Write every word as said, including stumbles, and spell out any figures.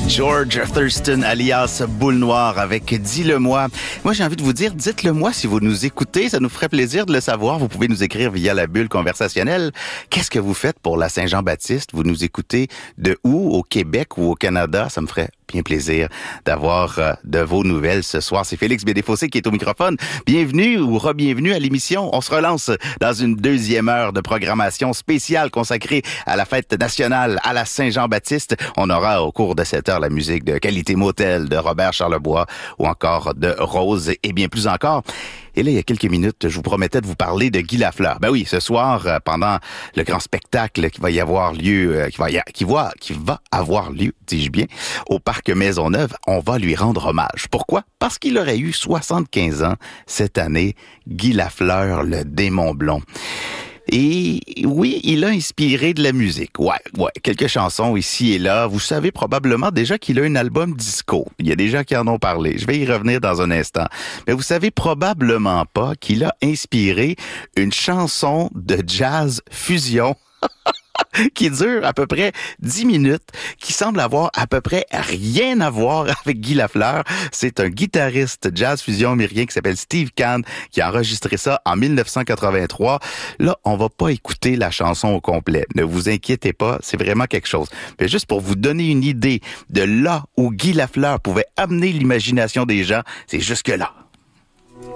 George Thurston, alias Boule Noire, avec Dis-le-moi. Moi, j'ai envie de vous dire, dites-le-moi si vous nous écoutez. Ça nous ferait plaisir de le savoir. Vous pouvez nous écrire via la bulle conversationnelle. Qu'est-ce que vous faites pour la Saint-Jean-Baptiste? Vous nous écoutez de où? Au Québec ou au Canada? Ça me ferait bien plaisir d'avoir euh, de vos nouvelles ce soir. C'est Félix Bédéfossé qui est au microphone. Bienvenue ou re-bienvenue à l'émission. On se relance dans une deuxième heure de programmation spéciale consacrée à la fête nationale à la Saint-Jean-Baptiste. On aura au cours de cette heure la musique de Qualité Motel de Robert Charlebois ou encore de Rose et bien plus encore. Et là, il y a quelques minutes, je vous promettais de vous parler de Guy Lafleur. Ben oui, ce soir, pendant le grand spectacle qui va y avoir lieu, qui va, y a, qui va, qui va avoir lieu, dis-je bien, au Parc Maisonneuve, on va lui rendre hommage. Pourquoi? Parce qu'il aurait eu soixante-quinze ans cette année, Guy Lafleur, le démon blond. Et oui, il a inspiré de la musique. Ouais, ouais, quelques chansons ici et là. Vous savez probablement déjà qu'il a un album disco. Il y a des gens qui en ont parlé. Je vais y revenir dans un instant. Mais vous savez probablement pas qu'il a inspiré une chanson de jazz fusion qui dure à peu près dix minutes, qui semble avoir à peu près rien à voir avec Guy Lafleur. C'est un guitariste jazz fusion américain qui s'appelle Steve Kahn qui a enregistré ça en dix-neuf cent quatre-vingt-trois. Là, on va pas écouter la chanson au complet. Ne vous inquiétez pas, c'est vraiment quelque chose. Mais juste pour vous donner une idée de là où Guy Lafleur pouvait amener l'imagination des gens, c'est jusque là.